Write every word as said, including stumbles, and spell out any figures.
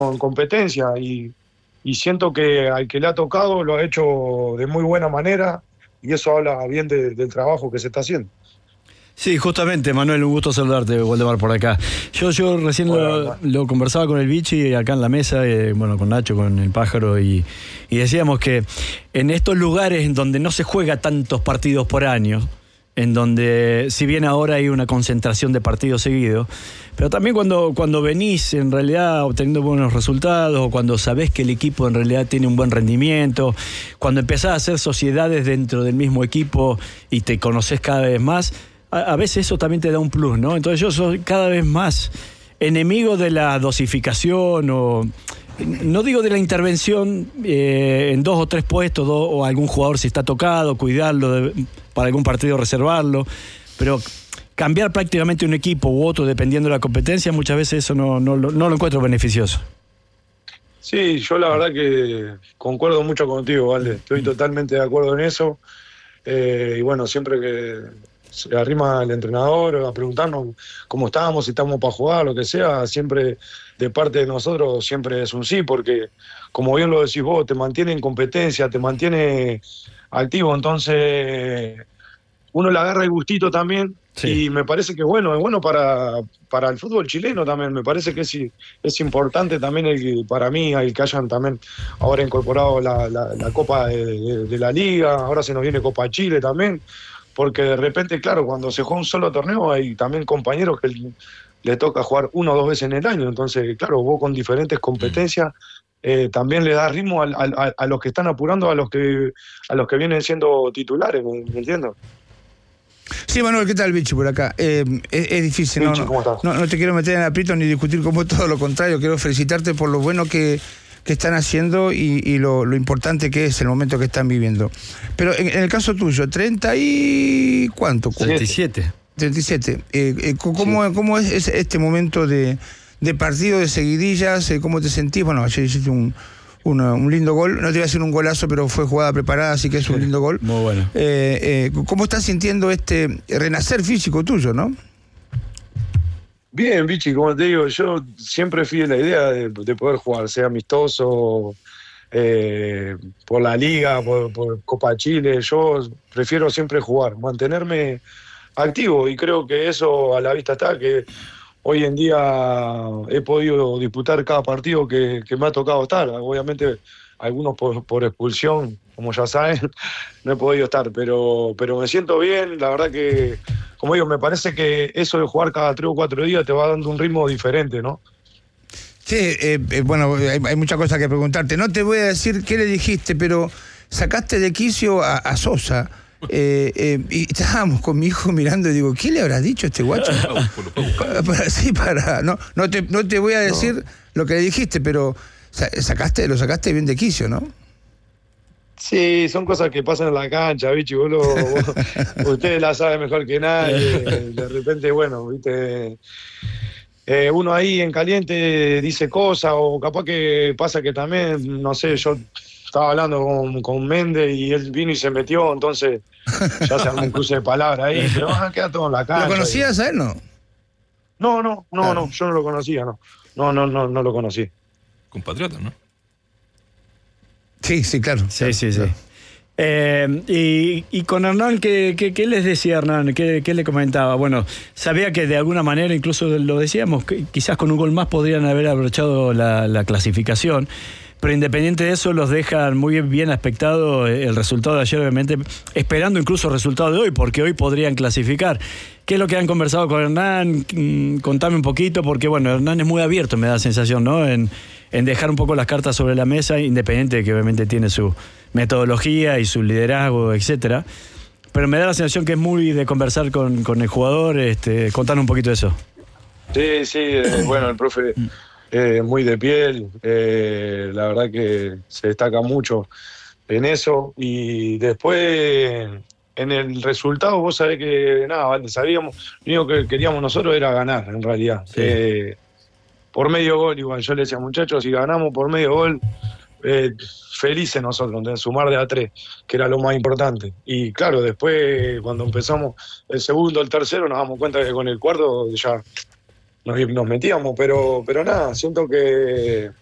con competencia y, y siento que al que le ha tocado lo ha hecho de muy buena manera y eso habla bien de, del trabajo que se está haciendo. Sí, justamente, Manuel, un gusto saludarte, Waldemar, por acá. Yo, yo recién lo, lo conversaba con el Vichy acá en la mesa, eh, bueno, con Nacho, con el Pájaro, y, y decíamos que en estos lugares en donde no se juega tantos partidos por año, en donde si bien ahora hay una concentración de partidos seguidos, pero también cuando, cuando venís en realidad obteniendo buenos resultados, o cuando sabés que el equipo en realidad tiene un buen rendimiento, cuando empezás a hacer sociedades dentro del mismo equipo y te conocés cada vez más, a veces eso también te da un plus, ¿no? Entonces yo soy cada vez más enemigo de la dosificación o, no digo de la intervención eh, en dos o tres puestos do, o algún jugador si está tocado, cuidarlo, de, para algún partido reservarlo, pero cambiar prácticamente un equipo u otro dependiendo de la competencia, muchas veces eso no, no, no lo encuentro beneficioso. Sí, yo la verdad que concuerdo mucho contigo, Valde. Estoy totalmente de acuerdo en eso. Eh, y bueno, siempre que se arrima el entrenador a preguntarnos cómo estamos, si estamos para jugar, lo que sea, siempre de parte de nosotros siempre es un sí, porque como bien lo decís vos, te mantiene en competencia, te mantiene activo, entonces uno le agarra el gustito también. Sí. Y me parece que bueno, es bueno para, para el fútbol chileno también, me parece que es, es importante también el, para mí el que hayan también ahora incorporado la, la, la Copa de, de, de la Liga, ahora se nos viene Copa Chile también, porque de repente, claro, cuando se juega un solo torneo hay también compañeros que le toca jugar una o dos veces en el año, entonces claro, vos con diferentes competencias eh, también le das ritmo a, a, a los que están apurando, a los que, a los que vienen siendo titulares, ¿me, me entiendes? Sí, Manuel, ¿qué tal, Vichy, por acá? Eh, es, es difícil, Vichy, no, ¿cómo estás? No, no te quiero meter en aprieto ni discutir con vos, todo lo contrario, quiero felicitarte por lo bueno que, que están haciendo y, y lo, lo importante que es el momento que están viviendo. Pero en, en el caso tuyo, ¿treinta y cuánto? treinta y siete. treinta y siete. Eh, eh, ¿cómo, sí. ¿Cómo es este momento de, de partido, de seguidillas? ¿Cómo te sentís? Bueno, ayer hiciste un... Una, un lindo gol, no te iba a decir un golazo, pero fue jugada preparada, así que es un lindo gol. Muy bueno. Eh, eh, ¿Cómo estás sintiendo este renacer físico tuyo, no? Bien, Vichy, como te digo, yo siempre fui de la idea de, de poder jugar, sea amistoso, eh, por la Liga, por, por Copa Chile. Yo prefiero siempre jugar, mantenerme activo, y creo que eso a la vista está, que hoy en día he podido disputar cada partido que, que me ha tocado estar. Obviamente, algunos por, por expulsión, como ya saben, no he podido estar, pero, pero me siento bien. La verdad que, como digo, me parece que eso de jugar cada tres o cuatro días te va dando un ritmo diferente, ¿no? Sí, eh, eh, bueno, hay, hay muchas cosas que preguntarte. No te voy a decir qué le dijiste, pero sacaste de quicio a, a Sosa. Eh, eh, y estábamos con mi hijo mirando y digo, ¿qué le habrá dicho este guacho? para, para, sí, para, no, no, te, no te voy a decir no. lo que le dijiste, pero sacaste, lo sacaste bien de quicio, ¿no? Sí, son cosas que pasan en la cancha, bicho, vos, lo, vos ustedes la saben mejor que nadie. De repente, bueno, viste, eh, uno ahí en caliente dice cosas, o capaz que pasa que también, no sé, yo estaba hablando con, con Méndez y él vino y se metió, entonces ya se armó un cruce de palabras ahí, pero ah, queda todo en la cancha. ¿Lo conocías a él, no? No, no, no, claro. no, yo no lo conocía, no. No, no, no, no lo conocí. Compatriota, ¿no? Sí, sí, claro. Sí, claro, sí, claro. sí. Eh, y, y con Hernán, ¿qué, qué, qué les decía Hernán? ¿Qué, ¿Qué le comentaba? Bueno, sabía que de alguna manera, incluso lo decíamos, que quizás con un gol más podrían haber abrochado la, la clasificación. Pero independiente de eso, los dejan muy bien, bien aspectado el resultado de ayer, obviamente, esperando incluso el resultado de hoy, porque hoy podrían clasificar. ¿Qué es lo que han conversado con Hernán? Contame un poquito, porque bueno, Hernán es muy abierto, me da la sensación, ¿no? En, en dejar un poco las cartas sobre la mesa, independiente de que obviamente tiene su metodología y su liderazgo, etcétera. Pero me da la sensación que es muy de conversar con, con el jugador. Este, contanos un poquito de eso. Sí, sí, eh, bueno, el profe... Eh, muy de piel, eh, la verdad que se destaca mucho en eso. Y después, en el resultado, vos sabés que nada, sabíamos, lo único que queríamos nosotros era ganar, en realidad. Sí. Eh, por medio gol, igual yo le decía, muchachos, si ganamos por medio gol, eh, felices nosotros, de sumar de a tres, que era lo más importante. Y claro, después, cuando empezamos el segundo, el tercero, nos damos cuenta que con el cuarto ya... Nos, nos metíamos, pero, pero nada, siento que,